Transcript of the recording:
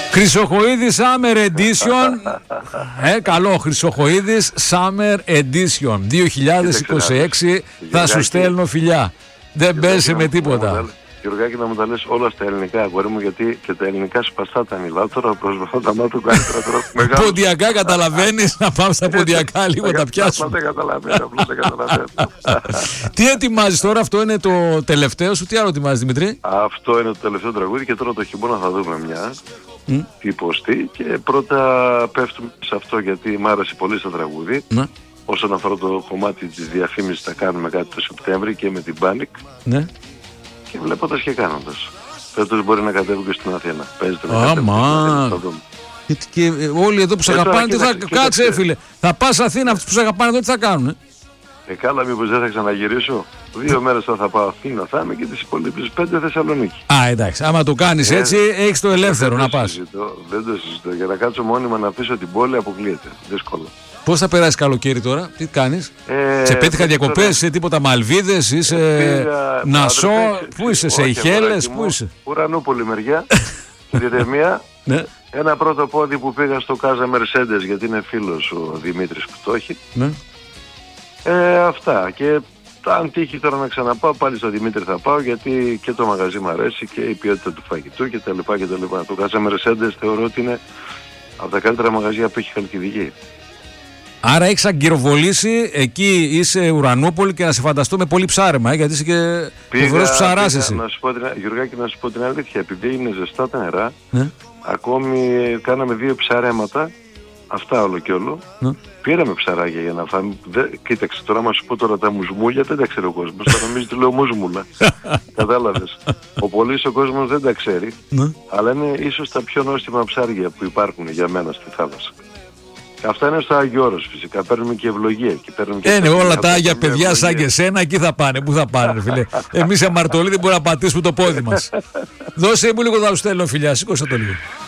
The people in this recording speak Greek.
Χρυσοχοΐδης Summer Edition. Καλό, Χρυσοχοΐδης Summer Edition 2026. Θα σου στέλνω φιλιά. Δεν πέσει με τίποτα. Γιωργάκη, να μου τα λες όλα στα ελληνικά, αγόρι μου, γιατί και τα ελληνικά σπαστά τα μιλάω. Τώρα προσπαθώ να τα μάθω καλύτερα. Ποντιακά καταλαβαίνεις, να πάμε στα ποντιακά λίγο τα πιάσουμε. Απλά δεν καταλαβαίνω. Τι ετοιμάζεις τώρα, αυτό είναι το τελευταίο σου, τι άλλο ετοιμάζεις, Δημητρή? Αυτό είναι το τελευταίο τραγούδι και τώρα το χειμώνα θα δούμε μια υποστή και πρώτα πέφτουμε σε αυτό γιατί μ' άρεσε πολύ στο τραγούδι. Ναι. Όσον αφορά το κομμάτι της διαφήμισης θα κάνουμε κάτι το Σεπτέμβρη και με την Panic. Ναι. Και βλέποντας και κάνοντας. Φέτος μπορεί να κατέβει και στην Αθήνα. Παίζεται να κατέβει. Και όλοι εδώ που σε αγαπάνε, τι θα κάτσε φίλε. Θα πας Αθήνα, αυτούς που σε αγαπάνε εδώ τι θα κάνουν? Καλά, μήπως δεν θα ξαναγυρίσω. 2 μέρες θα πάω Αθήνα, θα είμαι και τις υπόλοιπες 5 Θεσσαλονίκη. Εντάξει, άμα το κάνεις έτσι, έχεις το ελεύθερο να πας. Δεν το συζητώ. Για να κάτσω μόνιμα να αφήσω την πόλη αποκλείεται. Δύσκολο. Πώς θα περάσεις καλοκαίρι τώρα, τι κάνεις? Σε πέτυχα διακοπές, σε τίποτα Μαλβίδες, είσαι Νασό, πού είσαι, σε Ιχέλες, πού είσαι? Ουρανούπολη μεριά, στη Διδεμία. Ναι. Ένα πρώτο πόδι που πήγα στο Κάζα Mercedes γιατί είναι φίλος ο Δημήτρης που το έχει. Ναι. Αυτά και αν τύχει τώρα να ξαναπάω πάλι στο Δημήτρη θα πάω γιατί και το μαγαζί μου αρέσει και η ποιότητα του φαγητού και τα λοιπά και τα λοιπά. Το Κάζα Mercedes θεωρώ ότι είναι από τα καλύτερα μαγαζιά που έχει Χαλκιδική. Άρα έχεις αγκυροβολήσει, εκεί είσαι Ουρανούπολη και να σε φανταστώ με πολύ ψάρεμα, γιατί είσαι και φοβερός ψαράς εσύ. Γιωργάκη, να σου πω την αλήθεια, επειδή είναι ζεστά τα νερά, ακόμη κάναμε 2 ψαρέματα, αυτά όλο και όλο. Πήραμε ψαράκια για να φάμε. Κοίταξε, τώρα μα σου πω τώρα τα μουσμούλια δεν τα ξέρει ο κόσμος, θα νομίζει ότι λέω μουσμούλα. Κατάλαβες. Ο πολύς ο κόσμος δεν τα ξέρει, αλλά είναι ίσως τα πιο νόστιμα ψάρια που υπάρχουν για μένα στη θάλασσα. Αυτά είναι στο Άγιο Όρος φυσικά, παίρνουμε και ευλογία. Είναι όλα τα Άγια παιδιά σαν και εσένα, εκεί θα πάνε, πού θα πάνε φίλε. Εμείς οι αμαρτωλοί δεν μπορούμε να πατήσουμε το πόδι μας. Δώσε μου λίγο να του στέλνω φιλιά, σήκωσε το λίγο.